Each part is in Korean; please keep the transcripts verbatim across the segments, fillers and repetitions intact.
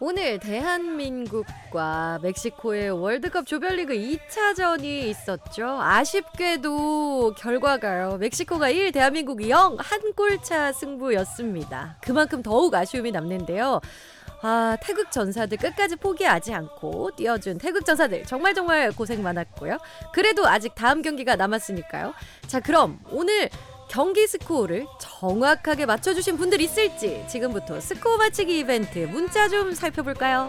오늘 대한민국과 멕시코의 월드컵 조별리그 이 차전이 있었죠. 아쉽게도 결과가요. 멕시코가 일, 대한민국이 영, 한 골차 승부였습니다. 그만큼 더욱 아쉬움이 남는데요. 아, 태극 전사들 끝까지 포기하지 않고 뛰어준 태극 전사들 정말 정말 고생 많았고요. 그래도 아직 다음 경기가 남았으니까요. 자, 그럼 오늘 경기 스코어를 정확하게 맞춰주신 분들 있을지 지금부터 스코어 맞히기 이벤트 문자 좀 살펴볼까요?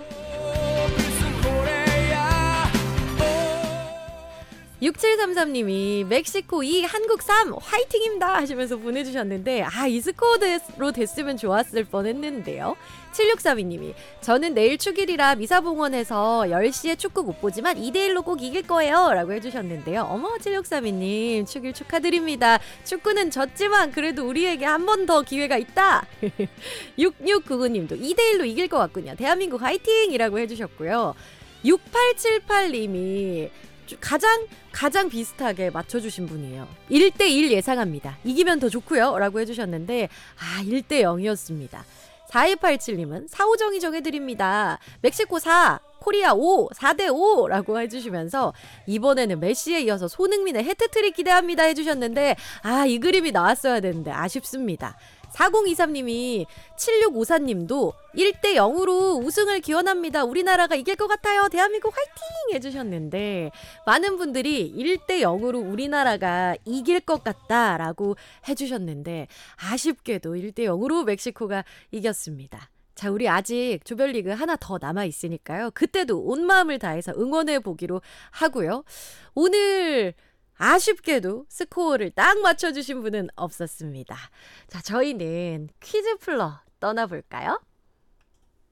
육칠삼삼 님이 멕시코 이, 한국 삼 화이팅입니다 하시면서 보내주셨는데 아, 이 스코어로 됐으면 좋았을 뻔했는데요. 칠육삼이 님이 저는 내일 축일이라 미사봉원에서 열 시에 축구 못 보지만 이 대 일로 꼭 이길 거예요 라고 해주셨는데요. 어머, 칠육삼이 님 축일 축하드립니다. 축구는 졌지만 그래도 우리에게 한 번 더 기회가 있다. 육육구구 님도 이 대 일로 이길 것 같군요. 대한민국 화이팅 이라고 해주셨고요. 육팔칠팔 님이 가장 가장 비슷하게 맞춰주신 분이에요. 일 대 일 예상합니다. 이기면 더 좋고요 라고 해주셨는데 아, 일 대 영이었습니다. 사이팔칠 님은 사오정이 정해드립니다. 멕시코 사, 코리아 오, 사 대 오 라고 해주시면서 이번에는 메시에 이어서 손흥민의 해트트릭 기대합니다 해주셨는데 아, 이 그림이 나왔어야 되는데 아쉽습니다. 사공이삼 님이 칠육오사 님도 일 대 영으로 우승을 기원합니다. 우리나라가 이길 것 같아요. 대한민국 화이팅 해주셨는데 많은 분들이 일 대 영으로 우리나라가 이길 것 같다라고 해주셨는데 아쉽게도 일 대 영으로 멕시코가 이겼습니다. 자, 우리 아직 조별리그 하나 더 남아있으니까요. 그때도 온 마음을 다해서 응원해 보기로 하고요. 오늘 아쉽게도 스코어를 딱 맞춰주신 분은 없었습니다. 자, 저희는 퀴즈 풀러 떠나볼까요?